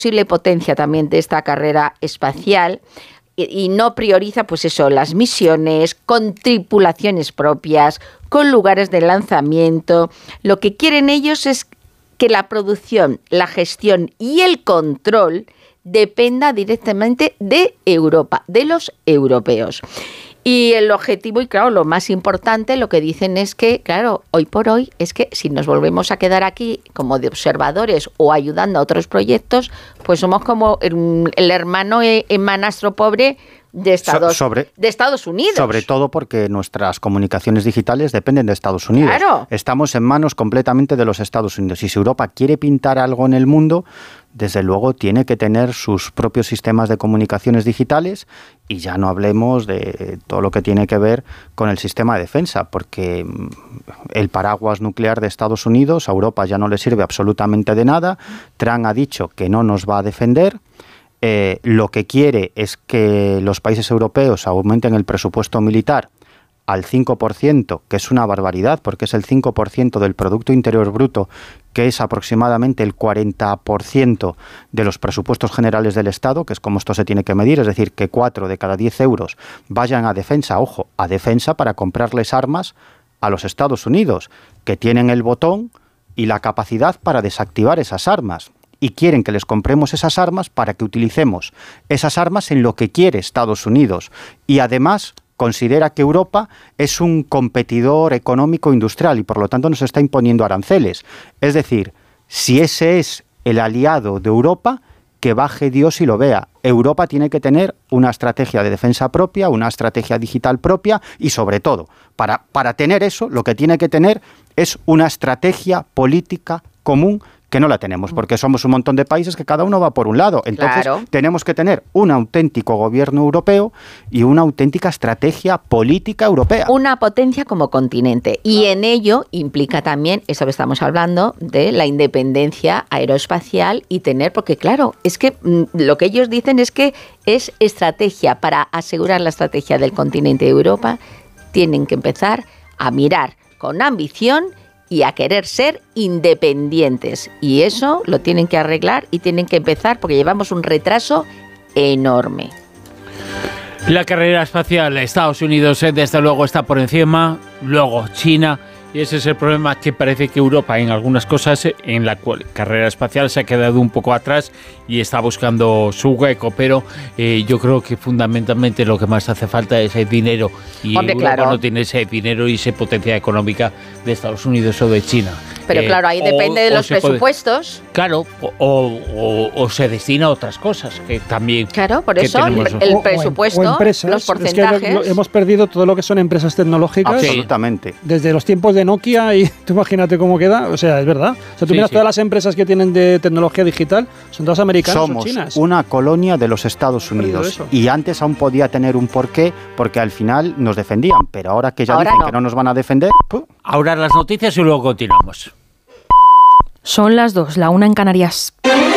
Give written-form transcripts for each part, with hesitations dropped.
posible potencia también de esta carrera espacial y no prioriza, pues eso, las misiones con tripulaciones propias, con lugares de lanzamiento. Lo que quieren ellos es que la producción, la gestión y el control dependa directamente de Europa, de los europeos. Y el objetivo, y claro, lo más importante, lo que dicen es que, claro, hoy por hoy, es que si nos volvemos a quedar aquí como de observadores o ayudando a otros proyectos, pues somos como el hermano manastro pobre de Estados Unidos. Sobre todo porque nuestras comunicaciones digitales dependen de Estados Unidos. Claro. Estamos en manos completamente de los Estados Unidos. Y si Europa quiere pintar algo en el mundo, desde luego tiene que tener sus propios sistemas de comunicaciones digitales, y ya no hablemos de todo lo que tiene que ver con el sistema de defensa, porque el paraguas nuclear de Estados Unidos a Europa ya no le sirve absolutamente de nada. Trump ha dicho que no nos va a defender. Lo que quiere es que los países europeos aumenten el presupuesto militar al 5%, que es una barbaridad, porque es el 5% del Producto Interior Bruto, que es aproximadamente el 40% de los presupuestos generales del Estado, que es como esto se tiene que medir, es decir, que 4 de cada 10 euros vayan a defensa, ojo, a defensa para comprarles armas a los Estados Unidos, que tienen el botón y la capacidad para desactivar esas armas. Y quieren que les compremos esas armas para que utilicemos esas armas en lo que quiere Estados Unidos. Y además considera que Europa es un competidor económico industrial y por lo tanto nos está imponiendo aranceles. Es decir, si ese es el aliado de Europa, que baje Dios y lo vea. Europa tiene que tener una estrategia de defensa propia, una estrategia digital propia y sobre todo, para tener eso, lo que tiene que tener es una estrategia política común, que no la tenemos, porque somos un montón de países que cada uno va por un lado. Entonces, claro, tenemos que tener un auténtico gobierno europeo y una auténtica estrategia política europea. Una potencia como continente. Y en ello implica también, eso que estamos hablando, de la independencia aeroespacial y tener, porque claro, es que lo que ellos dicen es que es estrategia, para asegurar la estrategia del continente de Europa, tienen que empezar a mirar con ambición y a querer ser independientes. Y eso lo tienen que arreglar y tienen que empezar porque llevamos un retraso enorme. La carrera espacial, Estados Unidos desde luego está por encima, luego China, y ese es el problema, que parece que Europa en algunas cosas, en la carrera espacial se ha quedado un poco atrás y está buscando su hueco, pero yo creo que fundamentalmente lo que más hace falta es el dinero, y Hombre, Europa claro, no tiene ese dinero y esa potencia económica de Estados Unidos o de China. Pero claro, ahí depende de los presupuestos. Claro, o se destina a otras cosas, que también... Claro, por eso el presupuesto, o empresas, los porcentajes... Es que hemos perdido todo lo que son empresas tecnológicas. Absolutamente. Desde los tiempos de Nokia, y tú imagínate cómo queda, o sea, es verdad. O sea, tú miras todas las empresas que tienen de tecnología digital, son todas americanas o chinas. Somos una colonia de los Estados Unidos. Y antes aún podía tener un porqué, porque al final nos defendían. Pero ahora que ya dicen que no nos van a defender... Ahora las noticias y luego continuamos. Son las 2, la 1 en Canarias.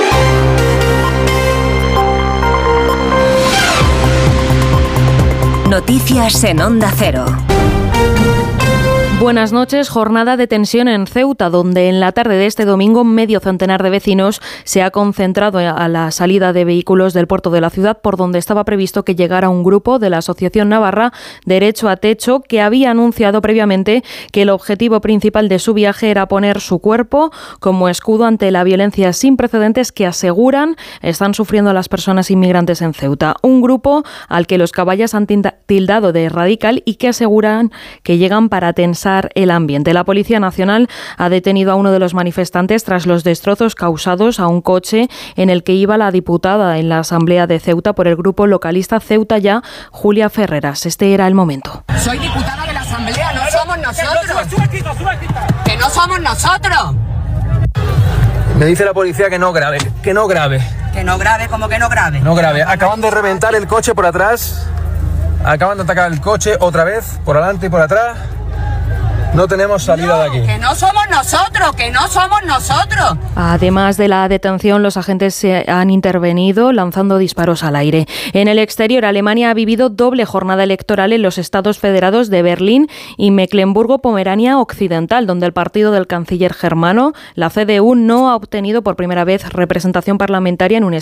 Noticias en Onda Cero. Buenas noches. Jornada de tensión en Ceuta, donde en la tarde de este domingo medio centenar de vecinos se ha concentrado a la salida de vehículos del puerto de la ciudad, por donde estaba previsto que llegara un grupo de la Asociación Navarra Derecho a Techo, que había anunciado previamente que el objetivo principal de su viaje era poner su cuerpo como escudo ante la violencia sin precedentes que aseguran están sufriendo las personas inmigrantes en Ceuta. Un grupo al que los caballas han tildado de radical y que aseguran que llegan para tensar el ambiente. La Policía Nacional ha detenido a uno de los manifestantes tras los destrozos causados a un coche en el que iba la diputada en la Asamblea de Ceuta por el grupo localista Ceuta Ya, Julia Ferreras. Este era el momento. Soy diputada de la Asamblea, no somos nosotros. ¡Que no somos nosotros! Me dice la policía que no grabe, que no grabe. Que no grabe, ¿cómo que no grabe? No grabe. Acaban de reventar el coche por atrás. Acaban de atacar el coche otra vez, por adelante y por atrás. No tenemos salida de aquí. Que no somos nosotros, que no somos nosotros. Además de la detención, los agentes se han intervenido lanzando disparos al aire. En el exterior, Alemania ha vivido doble jornada electoral en los estados federados de Berlín y Mecklemburgo-Pomerania Occidental, donde el partido del canciller germano, la CDU, no ha obtenido por primera vez representación parlamentaria en un